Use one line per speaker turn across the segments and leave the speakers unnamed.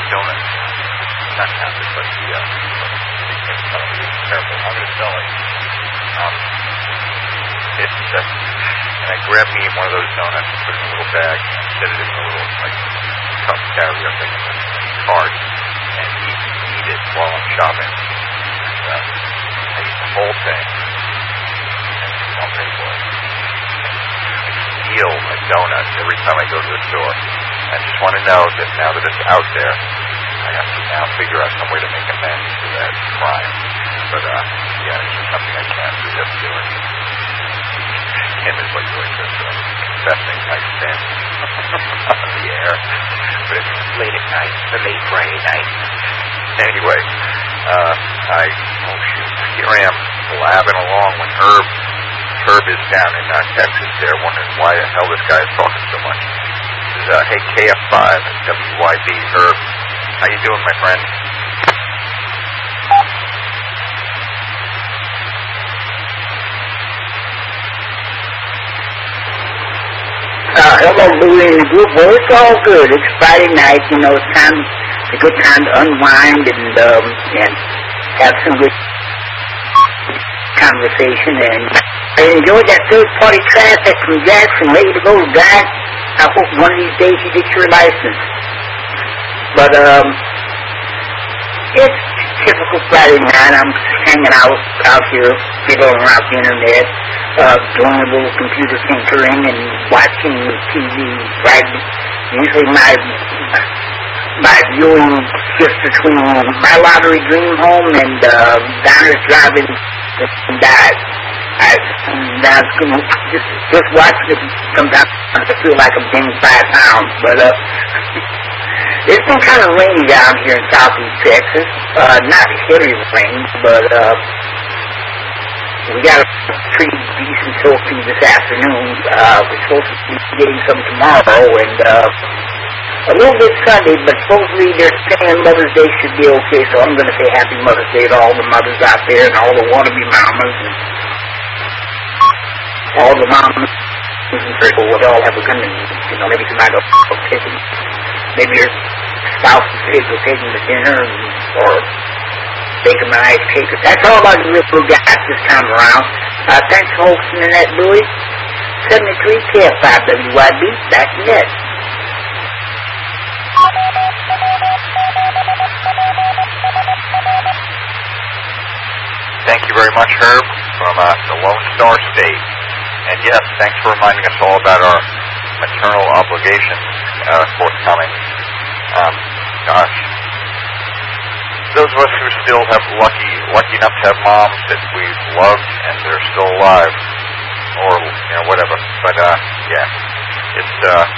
donuts. Not counted, but the careful. I'm going to tell it. And I grabbed me one of those donuts and put it in a little bag and set it in a little, like, cup carrier thing in the cart and eat it while I'm shopping. And I eat the whole thing. And I'll pay for it. I steal a donut every time I go to the store. I just want to know that now that it's out there, I have to now figure out some way to make amends for that crime. But, yeah, it's just something I can't resist doing. Kim is like doing this confessing my sins on the air. But it's late at night, the late Friday night. Anyway, here I am blabbing along when Herb is down in Texas there, wondering why the hell this guy is talking so much. He says, hey, KF5, WYB, Herb, how you doing, my friend?
Hello, Louie and the group. Well, it's all good. It's Friday night, you know, it's a good time to unwind and have some good conversation. And I enjoyed that third-party traffic from Jackson. Ready to go, guys. I hope one of these days you get your license. But, it's typical Friday night. I'm hanging out here, fiddling around the internet, doing a little computer tinkering and watching TV. Right? Usually my viewing shifts between my lottery dream home and Donna's driving and died. Just watching it sometimes I feel like I'm gaining 5 pounds, but it's been kind of rainy down here in southeast Texas. Not heavy rain, but we got a pretty decent soaking this afternoon. We're supposed to be getting some tomorrow, and a little bit Sunday, but supposedly they're saying Mother's Day should be okay, so I'm going to say Happy Mother's Day to all the mothers out there and all the wannabe mamas and all the mamas and people would all have a gun and, you know, maybe tonight I'll take them. Maybe your spouse is taking the dinner or bake them a nice cake. That's all about the little guys this time around. Thanks for hosting in that, Louie. 73 KF5WYB, back net.
Thank you very much, Herb, from the Lone Star State. And yes, thanks for reminding us all about our maternal obligations forthcoming. Gosh, those of us who still have lucky enough to have moms that we've loved and they're still alive, or you know whatever. But yeah, it's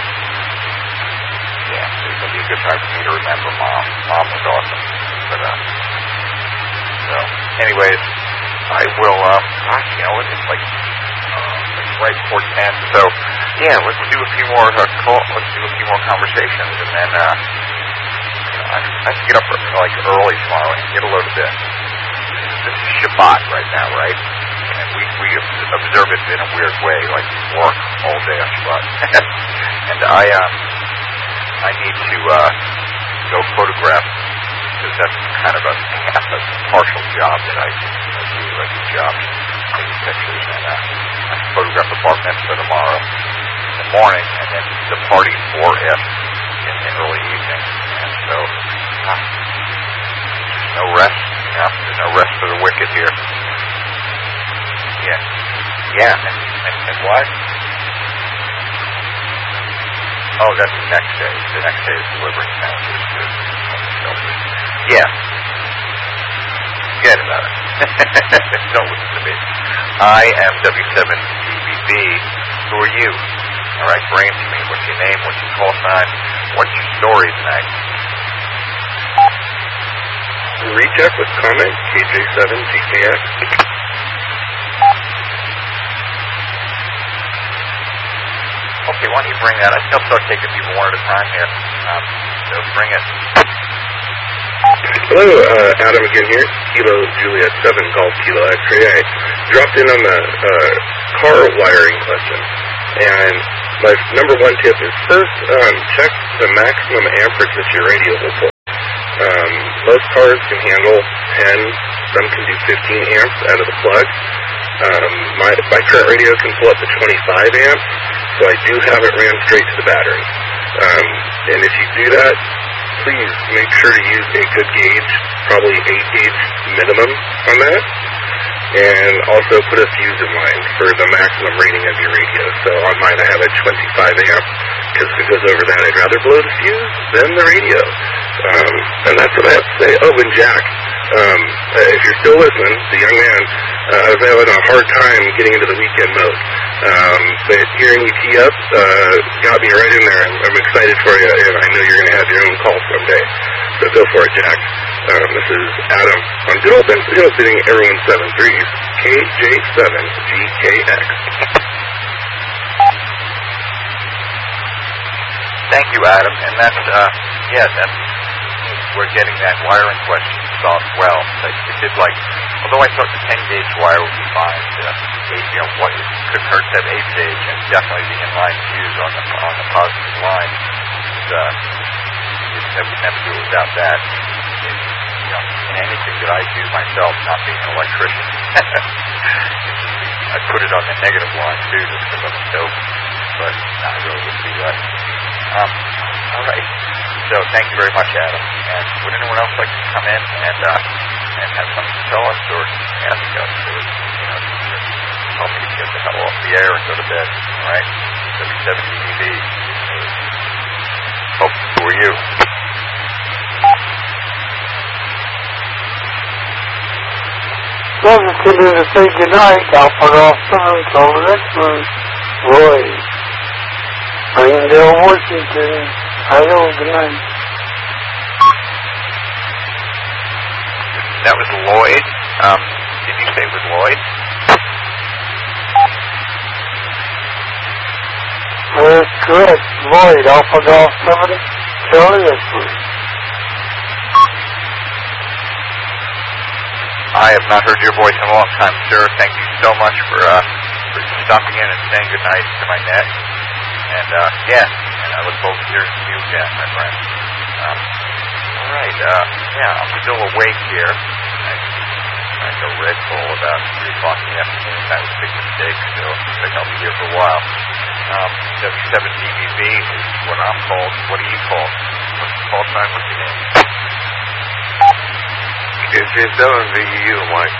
gonna be a good time for me to remember Mom. Mom was awesome. But so, anyways, I will. Gosh, you know, it's like. Right before 10, so yeah, let's do a few more conversations, and then I have to get up like early tomorrow and get a load of this. This is Shabbat right now, right? And we observe it in a weird way, like work all day on Shabbat. And I need to go photograph, because that's kind of a partial job that I do, like a job, taking pictures, and I photograph the bar mitzvah tomorrow in the morning, and then the party for it in the early evening. And so, no rest, you know, there's no rest for the wicked here. Yeah, and what? Oh, that's the next day. The next day is delivering sandwiches to shelters. Yeah. Forget about it. Don't listen to me. I am W7BBB. Who are you? All right, bring it to me. What's your name? What's your call sign? What's your story tonight?
Recheck with comment, KJ7TKX.
Okay, why don't you bring that? I think I'll start taking people one at a time here. So bring it.
Hello, Adam again here. Kilo Juliet 7 Golf Kilo X-ray. I dropped in on the car wiring question. And my number one tip is first check the maximum amperage that your radio will pull. Most cars can handle 10, some can do 15 amps out of the plug. My current radio can pull up to 25 amps, so I do have it ran straight to the battery. And if you do that, please make sure to use a good gauge, probably 8 gauge minimum on that. And also put a fuse in line for the maximum rating of your radio. So on mine I have a 25 amp, because if it goes over that, I'd rather blow the fuse than the radio. And that's what I have to say. Oh, and Jack, if you're still listening, the young man, I was having a hard time getting into the weekend mode. But hearing you tee up got me right in there. I'm excited for you, and I know you're going to have your own call someday. So go for it, Jack. This is Adam on good old Benson sitting everyone 7-3s, KJ7GKX.
Thank you, Adam. And that's, we're getting that wiring question solved well. It did although I thought the 10-gauge wire would be fine, what it couldn't hurt to have 8-gauge, and definitely the inline fuse on the positive line. I would never do it without that. In anything that I do myself, not being an electrician, I put it on the negative line too, just because I'm a dope. But I really wouldn't do that. All right. So thank you very much, Adam. And would anyone else like to come in and have something to tell us or ask us or help me get the hell off the air and go to bed? All right. W7DBV. Oh, who are you?
Welcome to the say goodnight. I'll put off songs over next month. Roy. Springdale, Washington. Hello, good night.
That was Lloyd. Did you say it was Lloyd?
That's correct. Lloyd, Alpha Golf 7, Charlie X-Ray.
I have not heard your voice in a long time, sir. Thank you so much for stopping in and saying goodnight to my net. And, and I look forward to hearing from you again, my friend. All right, I'm still awake here. I go Red Bull about 3 o'clock in the afternoon. That was a big mistake, so I think I'll be here for a while. W7DBV is what I'm called. What are you called? What's the call sign? What's your name?
KJ7VU, Mike.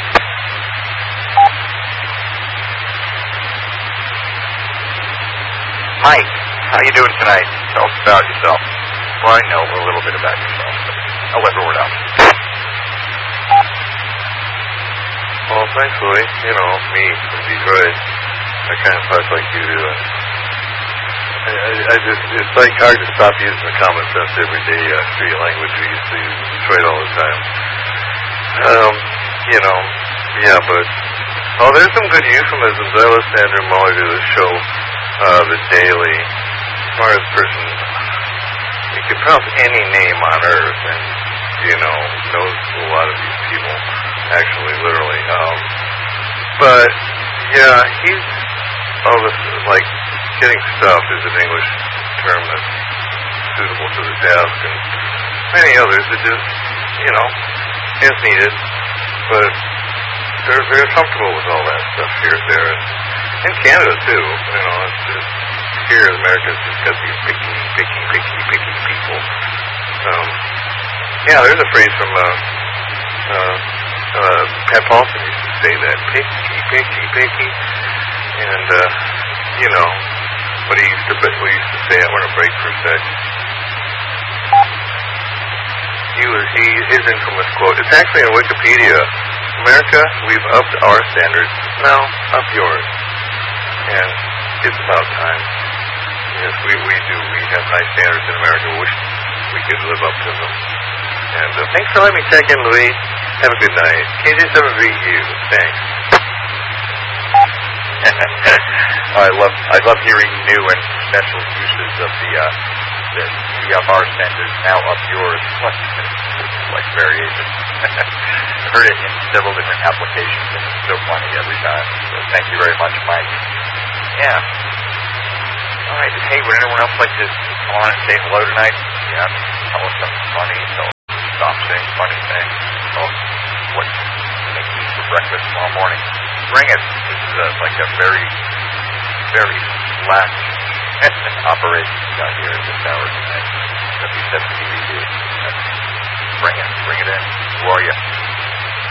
Mike, how you doing tonight? Tell us about yourself. Well, I know a little bit about yourself, but I'll let everyone else.
Well, thanks, Louie. Me from Detroit. I kind of talk like you do. It's like hard to stop using the common sense everyday street language we used to use in Detroit all the time. But there's some good euphemisms. I listen to Andrew Muller do this show, The Daily. Smartest person. He can pronounce any name on earth and, knows a lot of these people, actually, literally. He's all this, getting stuff is an English term that's suitable to the task, and many others that just, is needed, but they're very comfortable with all that stuff here, there, and in Canada too. It's just here in America, it's just got these picky people. There's a phrase from Pat Paulson used to say that, picky, and but we used to say it. We're gonna break for a sec. His infamous quote, it's actually on Wikipedia. America, we've upped our standards. Now, up yours. And it's about time. Yes, we do. We have high standards in America. We wish we could live up to them. And thanks for letting me check in, Louis. Have a good night. KJ7VU. Thanks.
I love hearing new and special uses of the our standards, now up yours. Like variation. I've heard it in several different applications, and it's so funny every time. So thank you very much, Mike. Yeah. All right. Hey, would anyone else like to come on and say hello tonight? Yeah. Tell us something funny. Tell us breakfast tomorrow morning, bring it. This is like a very, very slack operation we got here at this hour tonight.